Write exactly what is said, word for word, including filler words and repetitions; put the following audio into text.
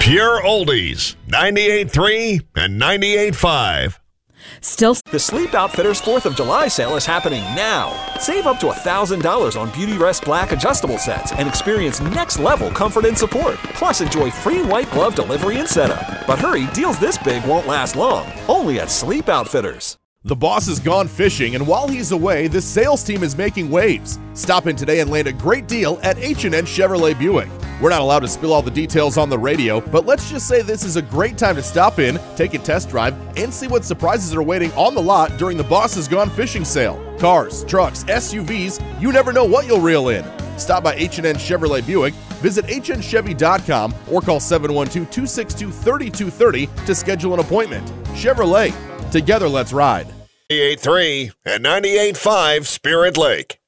Pure Oldies, ninety-eight point three and ninety-eight point five. Still, the Sleep Outfitters fourth of July sale is happening now. Save up to one thousand dollars on Beauty Rest Black adjustable sets and experience next-level comfort and support. Plus, enjoy free white glove delivery and setup. But hurry, deals this big won't last long. Only at Sleep Outfitters. The boss has gone fishing, and while he's away, the sales team is making waves. Stop in today and land a great deal at H and N Chevrolet Buick. We're not allowed to spill all the details on the radio, but let's just say this is a great time to stop in, take a test drive, and see what surprises are waiting on the lot during the Boss Has Gone Fishing sale. Cars, trucks, S U Vs, you never know what you'll reel in. Stop by H and N Chevrolet Buick, visit H N Chevy dot com, or call seven one two, two six two, three two three zero to schedule an appointment. Chevrolet, together let's ride. ninety-eight point three and ninety-eight point five Spirit Lake.